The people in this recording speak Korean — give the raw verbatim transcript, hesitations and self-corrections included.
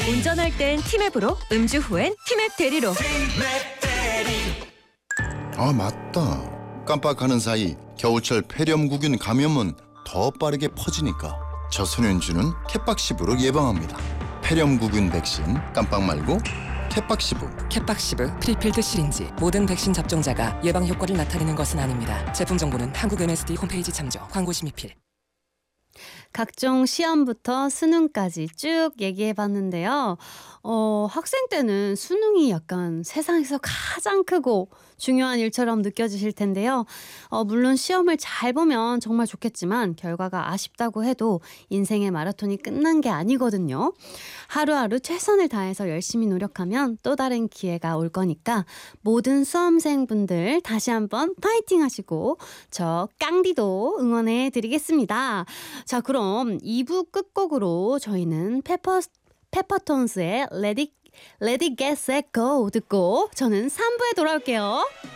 운전할 땐 티맵으로, 음주 후엔 티맵 대리로. 아 맞다. 깜빡하는 사이 겨울철 폐렴구균 감염은 더 빠르게 퍼지니까 저소년주는 캣박시브로 예방합니다. 폐렴구균 백신 깜빡 말고 캣박시브. 캣박시브 프리필드 시린지. 모든 백신 접종자가 예방 효과를 나타내는 것은 아닙니다. 제품 정보는 한국 엠에스디 홈페이지 참조. 광고 심의필. 각종 시험부터 수능까지 쭉 얘기해봤는데요. 어, 학생 때는 수능이 약간 세상에서 가장 크고 중요한 일처럼 느껴지실 텐데요. 어, 물론 시험을 잘 보면 정말 좋겠지만 결과가 아쉽다고 해도 인생의 마라톤이 끝난 게 아니거든요. 하루하루 최선을 다해서 열심히 노력하면 또 다른 기회가 올 거니까 모든 수험생분들 다시 한번 파이팅 하시고 저 깡디도 응원해 드리겠습니다. 자, 그럼 이 부 끝곡으로 저희는 페퍼, 페퍼톤스의 Let It, Let It Get Set Go 듣고 저는 삼 부에 돌아올게요.